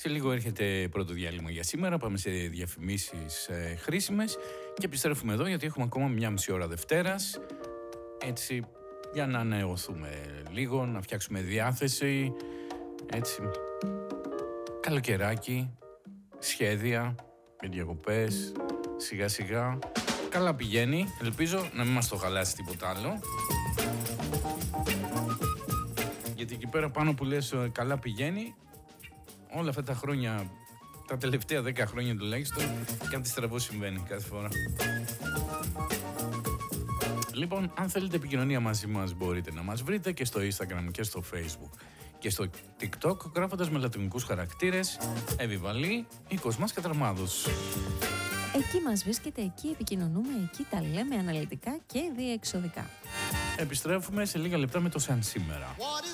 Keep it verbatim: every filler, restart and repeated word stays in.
Σε λίγο έρχεται πρώτο διάλειμμα για σήμερα. Πάμε σε διαφημίσεις ε, χρήσιμες και επιστρέφουμε εδώ γιατί έχουμε ακόμα μια μισή ώρα Δευτέρας. Έτσι, για να ανανεωθούμε λίγο, να φτιάξουμε διάθεση. Έτσι, καλοκαιράκι, σχέδια για διακοπές, σιγά σιγά. Καλά πηγαίνει, ελπίζω να μην μας το χαλάσει τίποτα άλλο. Γιατί εκεί πέρα πάνω που λες καλά πηγαίνει, όλα αυτά τα χρόνια, τα τελευταία δέκα χρόνια τουλάχιστον, κάτι στραβό συμβαίνει κάθε φορά. Λοιπόν, αν θέλετε επικοινωνία μαζί μας μπορείτε να μας βρείτε και στο Instagram και στο Facebook και στο TikTok γράφοντας με λατινικούς χαρακτήρες Εβιβαλή ή Κοσμάς Κατραμάδος. Εκεί μας βρίσκεται, εκεί επικοινωνούμε, εκεί τα λέμε αναλυτικά και διεξοδικά. Επιστρέφουμε σε λίγα λεπτά με το Σαν Σήμερα.